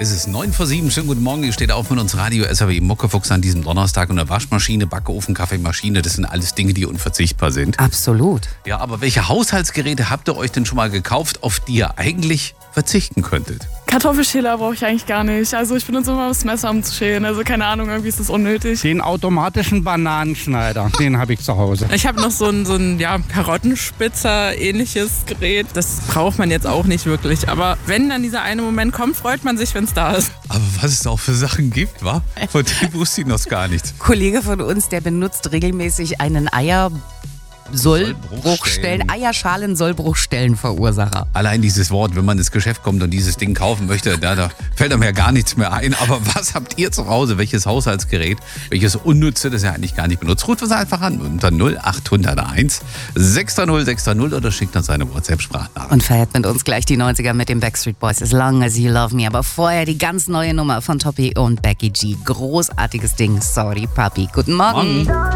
Es ist 9:07, schönen guten Morgen, ihr steht auf mit uns Radio SAW Muckefuchs an diesem Donnerstag und eine Waschmaschine, Backofen, Kaffeemaschine, das sind alles Dinge, die unverzichtbar sind. Absolut. Ja, aber welche Haushaltsgeräte habt ihr euch denn schon mal gekauft, auf die ihr eigentlich verzichten könntet? Kartoffelschäler brauche ich eigentlich gar nicht. Also ich benutze immer das Messer, um zu schälen. Also keine Ahnung, irgendwie ist das unnötig. Den automatischen Bananenschneider, den habe ich zu Hause. Ich habe noch so ein Karottenspitzer ähnliches Gerät. Das braucht man jetzt auch nicht wirklich. Aber wenn dann dieser eine Moment kommt, freut man sich, wenn es da ist. Aber was es auch für Sachen gibt, wa? Von denen wusste ich noch gar nichts. Kollege von uns, der benutzt regelmäßig einen Eierschalen-Sollbruchstellenverursacher. Allein dieses Wort, wenn man ins Geschäft kommt und dieses Ding kaufen möchte, da fällt einem ja gar nichts mehr ein. Aber was habt ihr zu Hause? Welches Haushaltsgerät? Welches Unnütze, das ihr eigentlich gar nicht benutzt? Ruft uns einfach an unter 0801 630 630 oder schickt uns eine WhatsApp-Sprachnachricht. Und feiert mit uns gleich die 90er mit den Backstreet Boys. As long as you love me. Aber vorher die ganz neue Nummer von Toppy und Becky G. Großartiges Ding. Sorry, Papi. Guten Morgen.